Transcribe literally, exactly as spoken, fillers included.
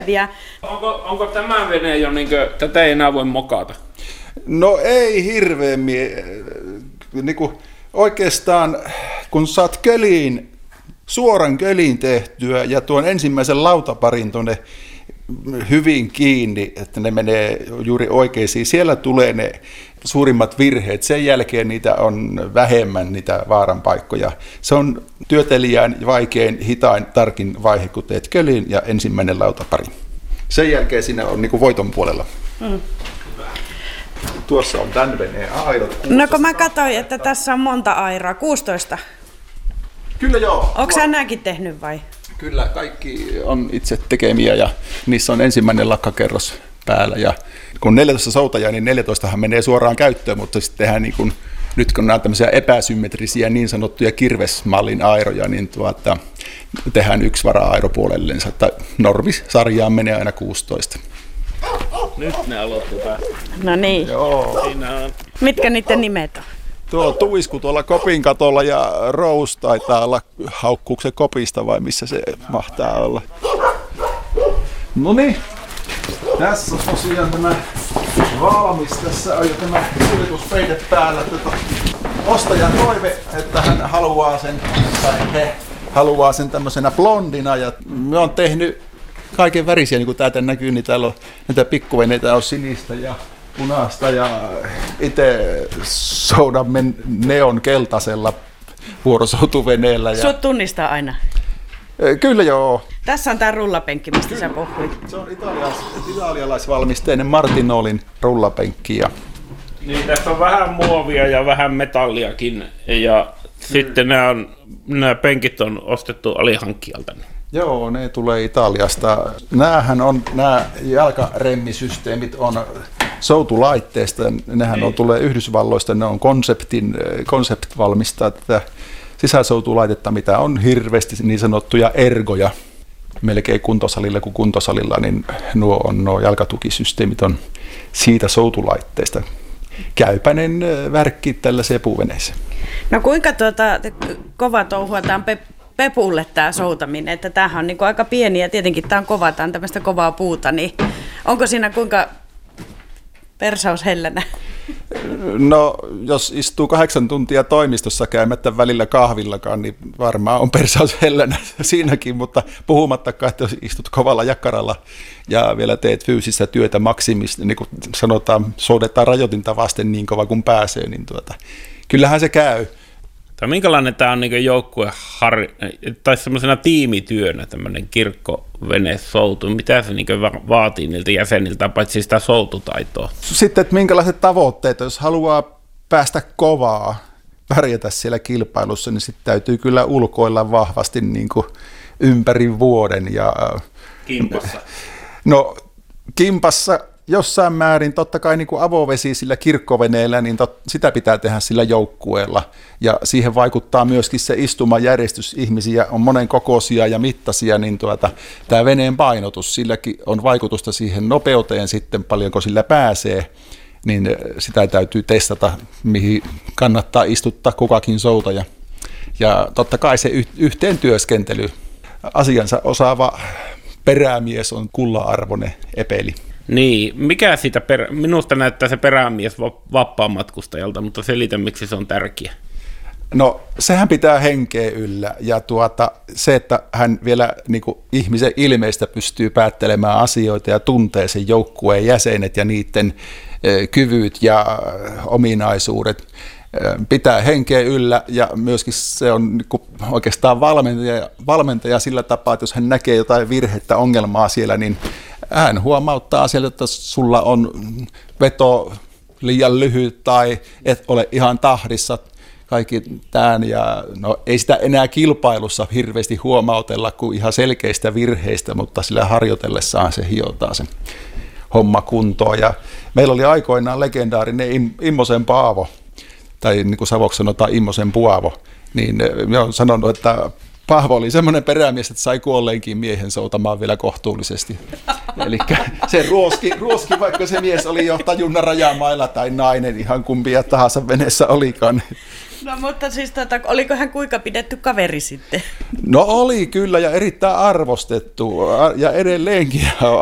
Onko, onko tämä vene jo, niin kuin, tätä ei enää voi mokata? No ei hirveämmin. Niin kuin oikeastaan kun saat köliin, suoran köliin tehtyä ja tuon ensimmäisen lautaparin tuonne hyvin kiinni, että ne menee juuri oikeisiin, siellä tulee ne suurimmat virheet. Sen jälkeen niitä on vähemmän, niitä vaaran paikkoja. Se on työtelijän vaikein, hitain, tarkin vaihe, kun teet köliin ja ensimmäinen lautapari. Sen jälkeen siinä on niin kuin voiton puolella. Mm. Tuossa on tämän veneen airot. No kun mä katsoin, että tässä on monta airaa, kuusitoista. Kyllä joo. Onko sä nämäkin tehnyt vai? Kyllä, kaikki on itse tekemiä ja niissä on ensimmäinen lakkakerros päällä. Ja kun neljätoista soutajaa, niin neljätoistahan menee suoraan käyttöön, mutta sitten tehdään niin kuin, nyt kun nämä on tämmöisiä epäsymmetrisiä niin sanottuja kirvesmallin airoja, niin tuota, tehdään yksi vara-airo puolellensa, että normisarjaan menee aina kuusitoista. Nyt ne aloitti päästä. No niin. Joo. Siinä on. Mitkä niiden nimet on? Tuo tuisku tuolla kopin katolla ja Rose taitaa olla, haukkuuko se kopista vai missä se mahtaa olla. No niin, tässä on tosiaan tämä valmis. Tässä on jo tämä kuljetuspeite päällä. Tätä ostajan toive, että hän haluaa sen, tai he haluaa sen tämmöisenä blondina. Ja me on tehnyt kaiken värisiä, niin kuin täältä näkyy, niin täällä on näitä pikkuveneitä, on sinistä ja punaista ja itse soudamme neon keltaisella vuorosoutuveneellä. Ja Sut tunnistaa aina. Kyllä joo. Tässä on tää rullapenkki, mistä sä puhuit. Se on italialais, italialaisvalmisteinen Martinolin rullapenkki. Ja Niin, tässä on vähän muovia ja vähän metalliakin. Ja mm. sitten nämä, on, nämä penkit on ostettu alihankkijalta. Joo, ne tulee Italiasta. Nämähän on, nämä jalkaremmisysteemit on soutulaitteesta. Nehän Ei. on, tulee Yhdysvalloista, ne on konseptin, konsept valmistaa tätä sisäsoutulaitetta, mitä on hirveästi niin sanottuja ergoja. Melkein kuntosalilla kuin kuntosalilla, niin nuo, on, nuo jalkatukisysteemit on siitä soutulaitteesta. Käypäinen värkki tällaiseen puuveneeseen. No kuinka tuota, kova touhuataan pe- Pepulle tämä soutaminen, että tämähän on niinku aika pieni ja tietenkin tämä on kova, tämä on tämmöistä kovaa puuta, niin onko siinä kuinka persaus hellänä? No, jos istuu kahdeksan tuntia toimistossa käymättä välillä kahvillakaan, niin varmaan on persaus hellänä siinäkin, mutta puhumattakaan, että jos istut kovalla jakkaralla ja vielä teet fyysistä työtä maksimista, niin kuin sanotaan, soudetaan rajoitinta vasten niin kova kuin pääsee, niin tuota, kyllähän se käy. Tai minkälainen tämä on niin joukkue tai semmoisena tiimityönä tämmöinen kirkkovenesoutu? Mitä se niin vaatii niiltä jäseniltä, paitsi sitä soututaitoa? Sitten, että minkälaiset tavoitteet, jos haluaa päästä kovaa, pärjätä siellä kilpailussa, niin sitten täytyy kyllä ulkoilla vahvasti niin kuin ympäri vuoden. Ja, kimpassa? No, kimpassa jossain määrin, totta kai niin kuin avovesi sillä kirkkoveneellä, niin tot, sitä pitää tehdä sillä joukkueella. Ja siihen vaikuttaa myöskin se istumajärjestys. Ihmisiä on monen kokoisia ja mittaisia, niin tuota, tämä veneen painotus, silläkin on vaikutusta siihen nopeuteen sitten, paljonko sillä pääsee. Niin sitä täytyy testata, mihin kannattaa istuttaa kukakin soutaja. Ja totta kai se yhteen työskentely. Asiansa osaava perämies on kulla-arvoinen epeli. Niin, mikä siitä, perä... minusta näyttää se perämies vapaamatkustajalta, mutta selitä, miksi se on tärkeä. No, sehän pitää henkeä yllä, ja tuota, se, että hän vielä niin kuin ihmisen ilmeistä pystyy päättelemään asioita ja tuntee sen joukkueen jäsenet ja niiden e, kyvyt ja ominaisuudet, e, pitää henkeä yllä, ja myöskin se on niin kuin oikeastaan valmentaja, valmentaja sillä tapaa, että jos hän näkee jotain virhettä, ongelmaa siellä, niin hän huomauttaa siellä, että sulla on veto liian lyhyt tai et ole ihan tahdissa, kaikki tämän. Ja no, ei sitä enää kilpailussa hirveästi huomautella kuin ihan selkeistä virheistä, mutta sillä harjoitellessaan se hiotaan sen homma kuntoon. Ja meillä oli aikoinaan legendaarinen Immosen Paavo, tai niin kuin savoksi sanotaan Immosen Puavo, niin minä olen sanonut, että Paavo oli semmoinen perämies, että sai kuolleenkin miehen soutamaan vielä kohtuullisesti. Eli se ruoski, ruoski, vaikka se mies oli jo tajunnan rajamailla tai nainen, ihan kumpia tahansa veneessä olikaan. No mutta siis tota, oliko hän kuinka pidetty kaveri sitten? No oli kyllä ja erittäin arvostettu ja edelleenkin